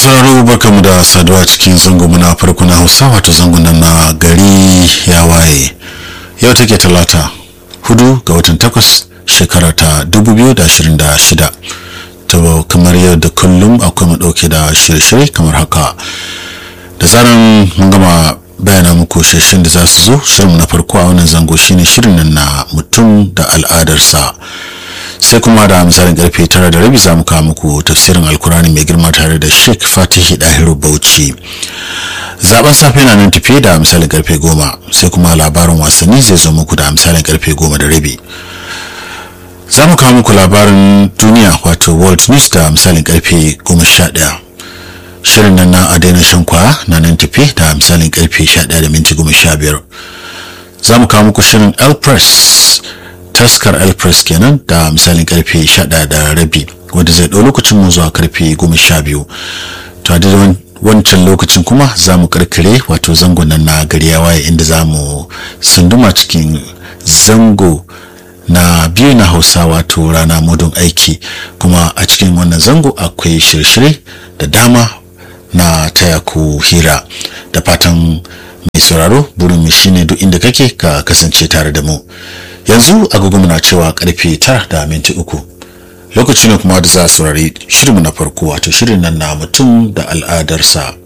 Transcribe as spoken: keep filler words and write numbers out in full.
sauraro barkamu da saduwa cikin zango muna farko na Hausa wato zangon nan na gari ya waye. Yau take talata hudu ga watan takwas shekara ta dubu biyu da ashirin da shida. To kamar yau da kullum akwai mu dauke da shirye-shirye kamar haka. Da zaran mun gama bayana muku shirin da za su zo, shirin na farko a wannan zango shine shirin nan na mutum da al'adarsa. Sai kuma da misalin karfe tara da rabi za mu kawo muku tafsirin alkurani mai girma tare da Sheikh Fatihi Dahiru Bauchi. Zaben safe na nan tafiye da misalin karfe goma, sai kuma labarin wasanni zai zo muku da misalin karfe goma da rabi. Za mu kawo muku labarin duniya wato World News da misalin karfe goma sha ɗaya. Shirin nan na a daina shan kwaya na nan tafiye da misalin karfe sha ɗaya da minti goma sha biyar. Za mu kawo muku shirin El Press taskar El Press kenan da misalin karfe sha ɗaya da rabi wanda zai ɗau lokacin mu zuwa karfe goma sha biyu. To a daidai wancan lokacin kuma za mu karkare wato zango nan na gari ya waye inda za mu sunduma cikin zango na biyu na Hausa wato rana mudun aiki, kuma a cikin wannan zango akwai shirye-shirye da dama na taya ku hira. Da fatan mai sauraro burin mu shine duk inda kake ka kasance tare da mu. Yanzu agogo muna cewa karfe tara da minti uku. Lokaci ne kuma da za a saurari shirinmu na farko wato shirin nan na mutum da al'adarsa.